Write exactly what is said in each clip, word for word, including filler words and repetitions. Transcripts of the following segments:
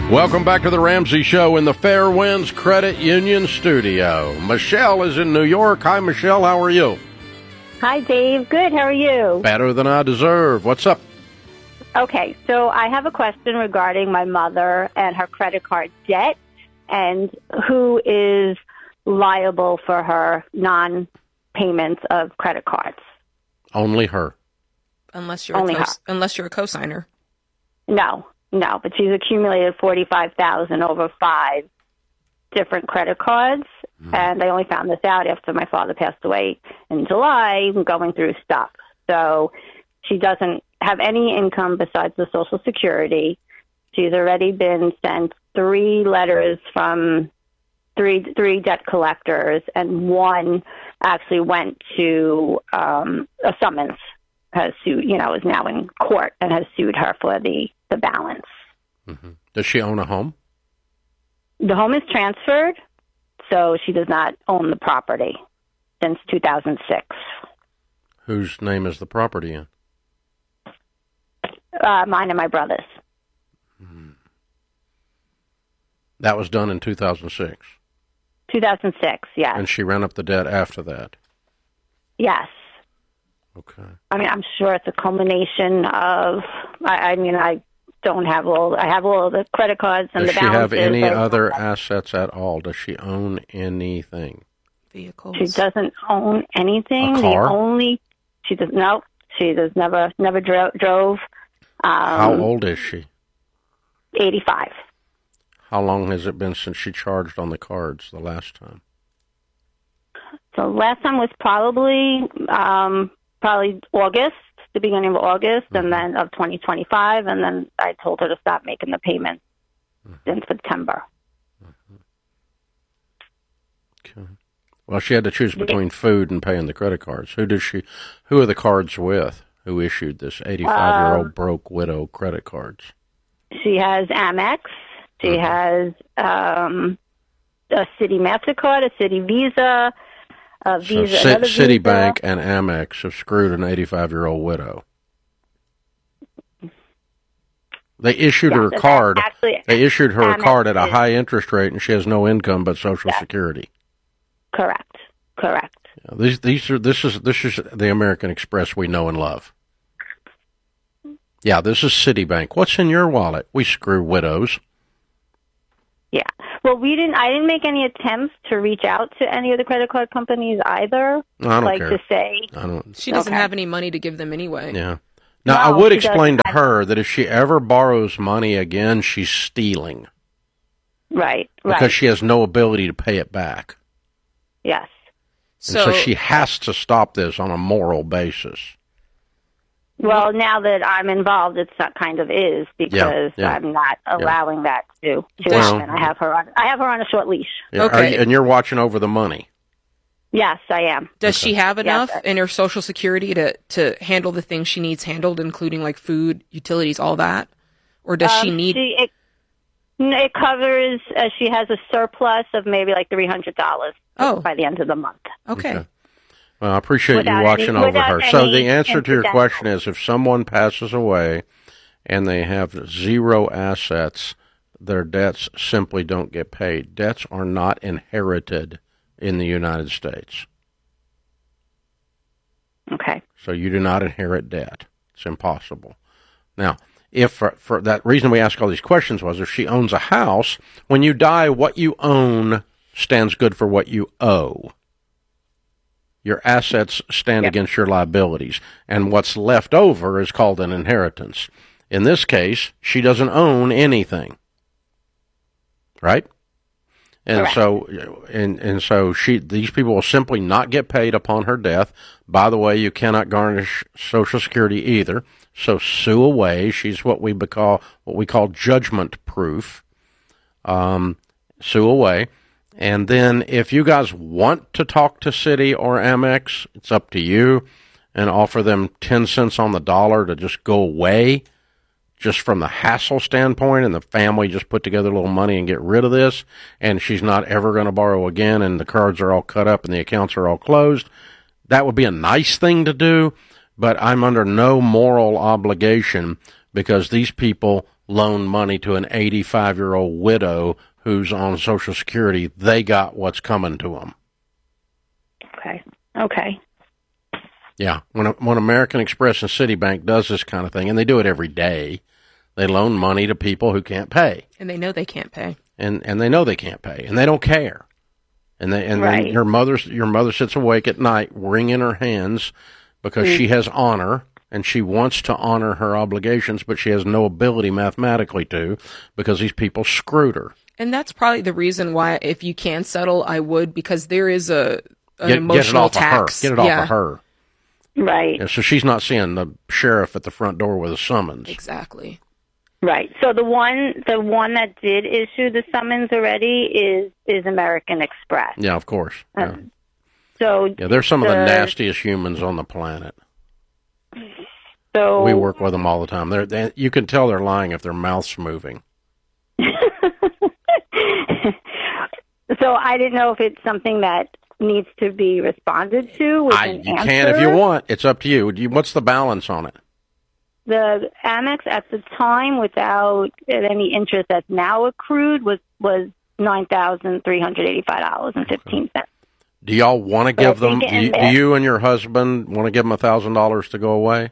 Welcome back to the Ramsey Show in the Fairwinds Credit Union studio. Michelle is in New York. Hi, Michelle. How are you? Hi, Dave. Good. How are you? Better than I deserve. What's up? Okay, so I have a question regarding my mother and her credit card debt and who is liable for her non-payments of credit cards. Only her. Unless you're Only a her. cos- unless you're a cosigner. No. No, but she's accumulated forty-five thousand dollars over five different credit cards, mm. and I only found this out after my father passed away in July, going through stuff. So she doesn't have any income besides the Social Security. She's already been sent three letters from three three debt collectors, and one actually went to um, a summons, has sued, you know, is now in court and has sued her for the the balance. Mm-hmm. Does she own a home? The home is transferred, so she does not own the property since two thousand six. Whose name is the property in? Uh, mine and my brother's. Mm-hmm. That was done in two thousand six? two thousand six, yes. And she ran up the debt after that? Yes. Okay. I mean, I'm sure it's a culmination of, I, I mean, I don't have all, I have all the credit cards and Does the she have balances. any but other assets at all? Does she own anything? Vehicles. She doesn't own anything. A car? The only, she does, no, she does never, never dro- drove. Um, How old is she? eighty-five. How long has it been since she charged on the cards the last time? So last time was probably, um, probably August, the beginning of August, mm-hmm. and then of twenty twenty-five, and then I told her to stop making the payments mm-hmm. in September. Mm-hmm. Okay. Well, she had to choose between food and paying the credit cards. Who does she? Who are the cards with? Who issued this eighty-five-year-old um, broke widow credit cards? She has Amex. She mm-hmm. has um, a Citi MasterCard, a Citi Visa. Uh, Visa, so C- Citibank Visa. and Amex have screwed an eighty-five-year-old widow. They issued yeah, her a so card. Actually, they issued her Amex a card at a is, high interest rate, and she has no income but Social yeah. Security. Correct. Correct. Yeah, these these are this is this is the American Express we know and love. Yeah, this is Citibank. What's in your wallet? We screw widows. Yeah. Well, we didn't. I didn't make any attempts to reach out to any of the credit card companies either. I don't like care. to say, I don't. She doesn't okay. have any money to give them anyway. Yeah. Now, no, I would she explain to doesn't. her that if she ever borrows money again, she's stealing. Right. Because right. she has no ability to pay it back. Yes. So, and so she has to stop this on a moral basis. Well, now that I'm involved, it's that kind of is because yeah, yeah. I'm not allowing yeah. that to to well, happen. I have her on. I have her on a short leash. Yeah, okay, you, and you're watching over the money. Yes, I am. Does okay. she have enough yes, in her Social Security to to handle the things she needs handled, including like food, utilities, all that, or does um, she need? She, it, it covers. Uh, she has a surplus of maybe like three hundred dollars. Oh. by the end of the month. Okay. okay. Well, I appreciate without you watching any, over her. So the answer to your incidental. question is if someone passes away and they have zero assets, their debts simply don't get paid. Debts are not inherited in the United States. Okay. So you do not inherit debt. It's impossible. Now, if for, for that reason we ask all these questions was if she owns a house, when you die, what you own stands good for what you owe. Your assets stand yep. against your liabilities, and what's left over is called an inheritance. In this case, she doesn't own anything, right? And Correct. so, and and so she, these people will simply not get paid upon her death. By the way, you cannot garnish Social Security either. So sue away. She's what we call what we call judgment proof. Um, sue away. And then if you guys want to talk to Citi or Amex, it's up to you, and offer them ten cents on the dollar to just go away, just from the hassle standpoint, and the family just put together a little money and get rid of this, and she's not ever going to borrow again, and the cards are all cut up and the accounts are all closed. That would be a nice thing to do, but I'm under no moral obligation because these people loan money to an eighty-five-year-old widow who's on Social Security, they got what's coming to them. Okay. Okay. Yeah. When when American Express and Citibank does this kind of thing, and they do it every day, they loan money to people who can't pay. And they know they can't pay. And and they know they can't pay, and they don't care. And they and Right. then your mother's your mother sits awake at night, wringing her hands because Mm. she has honor and she wants to honor her obligations, but she has no ability mathematically to, because these people screwed her. And that's probably the reason why, if you can settle, I would, because there is a an Get, emotional get it off tax. of her. Get it yeah, off of her. Right. Yeah, so she's not seeing the sheriff at the front door with a summons. exactly. Right. So the one the one that did issue the summons already is is American Express. Yeah, of course. Yeah, Um, So yeah they're some of the the- nastiest humans on the planet. so We work with them all the time. They're, they, you can tell they're lying if their mouth's moving. So I didn't know if it's something that needs to be responded to with I, an you answer. can if you want. It's up to you. Do you. What's the balance on it? The Amex at the time, without any interest that's now accrued, was was nine thousand three hundred eighty-five dollars and fifteen cents. Do y'all want to But I give them? think Do in you, do there- you and your husband want to give them a thousand dollars to go away?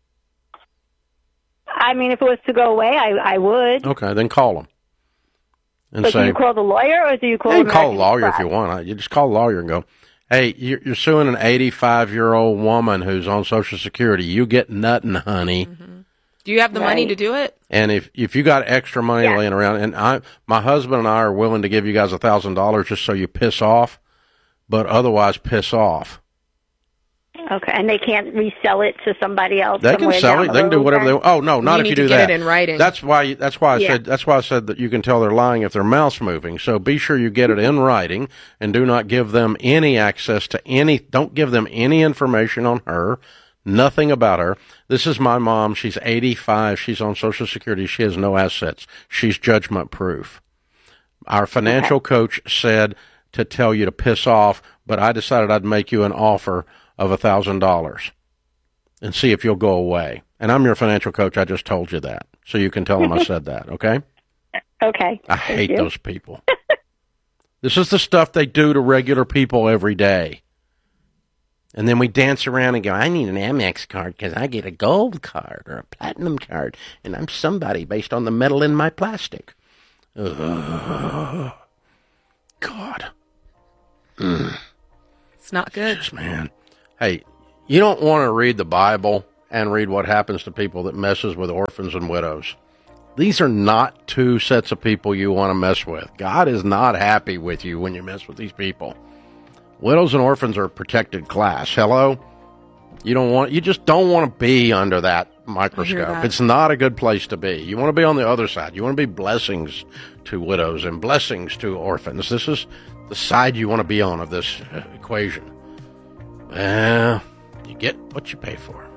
I mean, if it was to go away, I, I would. Okay, then call them and But do say. you call the lawyer or do you call? You can call a American lawyer if Express? you want. You just call a lawyer and go, "Hey, you're, you're suing an eighty-five-year-old woman who's on Social Security. You get nothing, honey." Mm-hmm. Do you have the money Right. to do it? And if if you got extra money Yeah. laying around, and I, my husband and I are willing to give you guys a thousand dollars just so you piss off, but otherwise piss off. Okay, and they can't resell it to somebody else. They can somewhere sell down it. the They can do road whatever they then? want. Oh no, not You if need you to do get that. it in writing. That's why. That's why I Yeah. said. That's why I said that you can tell they're lying if their mouth's moving. So be sure you get it in writing, and do not give them any access to any. Don't give them any information on her. Nothing about her. This is my mom. She's eighty-five. She's on Social Security. She has no assets. She's judgment proof. Our financial coach said to tell you to piss off, but I decided I'd make you an offer of a thousand dollars and see if you'll go away. And I'm your financial coach. I just told you that, so you can tell them I said that. Okay? Okay. I Thank hate you. those people. This is the stuff they do to regular people every day. And then we dance around and go, I need an Amex card because I get a gold card or a platinum card, and I'm somebody based on the metal in my plastic. Ugh. God. Mm. It's not good. Yes, man. Hey, you don't want to read the Bible and read what happens to people that messes with orphans and widows. These are not two sets of people you want to mess with. God is not happy with you when you mess with these people. Widows and orphans are a protected class. Hello? You don't want, you just don't want to be under that microscope. that. It's not a good place to be. You want to be on the other side. You want to be blessings to widows and blessings to orphans. This is the side you want to be on of this uh, equation. Well, you get what you pay for.